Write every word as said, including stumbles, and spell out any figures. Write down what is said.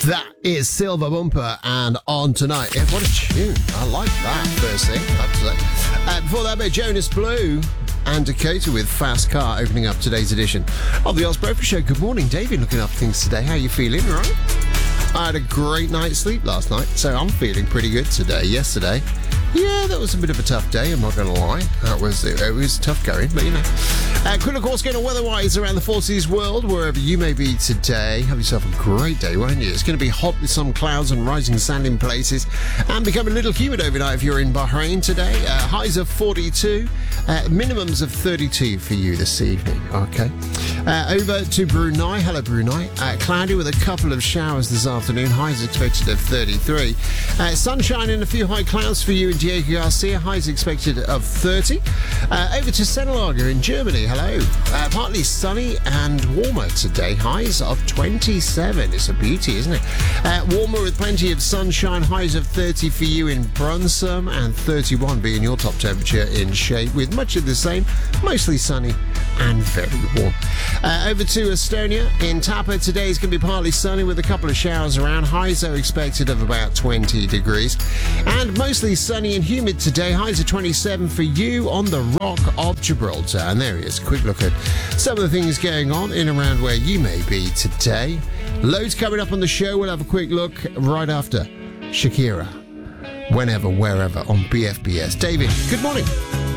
That is Silver Bumper and On Tonight. Yeah, what a tune. I like that first thing, I have to say. Uh, before that bit, Jonas Blue and Dakota with Fast Car opening up today's edition of the Oz Breakfast Show. Good morning, David. Looking up things today. How you feeling, all right? I had a great night's sleep last night, so I'm feeling pretty good today. Yesterday, yeah, that was a bit of a tough day, I'm not going to lie. That was, it, it was tough going, but you know. Uh, quick, of course, going to weather-wise around the Four Seas world, wherever you may be today. Have yourself a great day, won't you? It's going to be hot with some clouds and rising sand in places, and become a little humid overnight if you're in Bahrain today. Uh, highs of forty-two, uh, minimums of thirty-two for you this evening, okay? Uh, over to Brunei. Hello, Brunei. Uh, cloudy with a couple of showers this afternoon. Highs expected of thirty-three. Uh, sunshine and a few high clouds for you in Diego Garcia. Highs expected of thirty. Uh, over to Senelager in Germany. Hello. Uh, partly sunny and warmer today. Highs of twenty-seven. It's a beauty, isn't it? Uh, warmer with plenty of sunshine. Highs of thirty for you in Brunsum and thirty-one being your top temperature in Shape, with much of the same. Mostly sunny and very warm. Uh, over to Estonia. In Tapa today is going to be partly sunny with a couple of showers around. Highs are expected of about twenty degrees. And mostly sunny and humid today. Highs of twenty-seven for you on the Rock of Gibraltar. And there he is. Quick look at some of the things going on in and around where you may be today. Loads coming up on the show. We'll have a quick look right after Shakira. Whenever, wherever on B F B S. David, good morning.